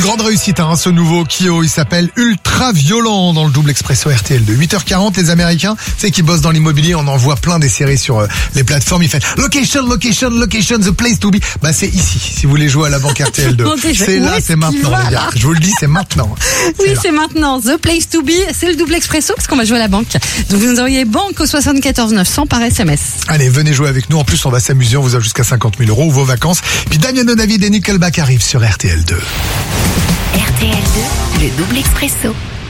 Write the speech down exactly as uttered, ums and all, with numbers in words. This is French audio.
grande réussite, hein, ce nouveau Kyo. Il s'appelle Ultra Violent dans le double expresso R T L deux. huit heures quarante, les Américains, tu sais, qui bossent dans l'immobilier, on en voit plein des séries sur euh, les plateformes. Ils font location, location, location, the place to be. Bah, c'est ici, si vous voulez jouer à la banque R T L deux. C'est là, c'est maintenant, les gars. Je vous le dis, c'est maintenant. Oui, c'est, c'est maintenant. The place to be, c'est le double expresso parce qu'on va jouer à la banque. Donc, vous nous envoyez banque au soixante-quatorze neuf cents par S M S. Allez, venez jouer avec nous. En plus, on va s'amuser. On vous a jusqu'à cinquante mille euros ou vos vacances. Puis Damiano David et Nickelback arrivent sur R T L deux. R T L deux, le double expresso.